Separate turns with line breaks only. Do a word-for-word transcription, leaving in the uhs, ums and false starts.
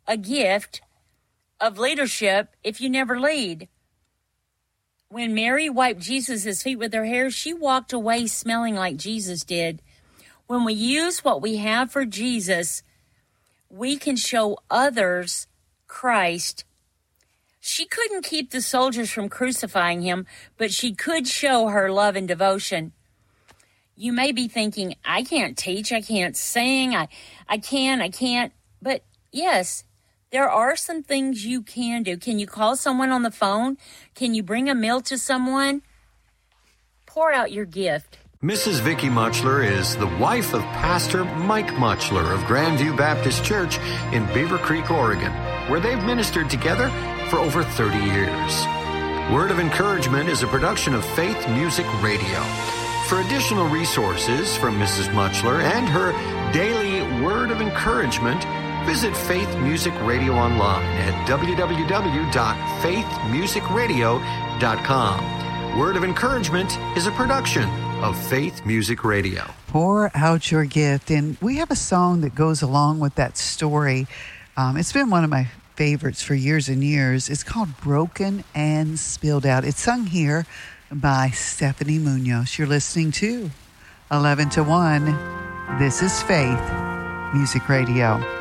a gift of leadership if you never lead. When Mary wiped Jesus' feet with her hair, she walked away smelling like Jesus did. When we use what we have for Jesus, we can show others Christ. She couldn't keep the soldiers from crucifying him, but she could show her love and devotion. You may be thinking, I can't teach, I can't sing, I, I can, I can't. But yes, there are some things you can do. Can you call someone on the phone? Can you bring a meal to someone? Pour out your gift.
Missus Vicki Muchler is the wife of Pastor Mike Muchler of Grandview Baptist Church in Beaver Creek, Oregon, where they've ministered together for over thirty years. Word of Encouragement is a production of Faith Music Radio. For additional resources from Missus Muchler and her daily Word of Encouragement, visit Faith Music Radio online at w w w dot faith music radio dot com. Word of Encouragement is a production of Faith Music Radio.
Pour out your gift. And we have a song that goes along with that story. Um, it's been one of my favorites for years and years. It's called Broken and Spilled Out. It's sung here by Stephanie Munoz. You're listening to eleven to one. This is Faith Music Radio.